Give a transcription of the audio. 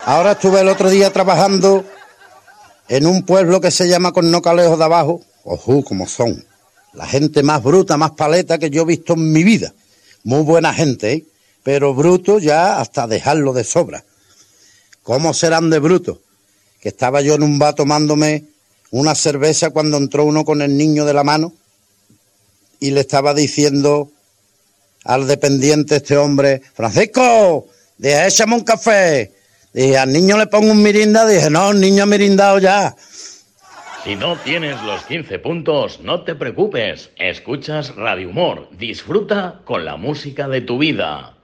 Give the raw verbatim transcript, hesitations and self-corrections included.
Ahora estuve el otro día trabajando en un pueblo que se llama Cornocalejos de Abajo. Ojú, como son. La gente más bruta, más paleta que yo he visto en mi vida. Muy buena gente, ¿eh? Pero bruto ya hasta dejarlo de sobra. ¿Cómo serán de brutos? Que estaba yo en un bar tomándome una cerveza cuando entró uno con el niño de la mano y le estaba diciendo al dependiente este hombre: Francisco, dije, échame un café. Dije, al niño le pongo un mirinda. Dije, no, el niño ha mirindado ya. Si no tienes los quince puntos, no te preocupes. Escuchas Radio Humor. Disfruta con la música de tu vida.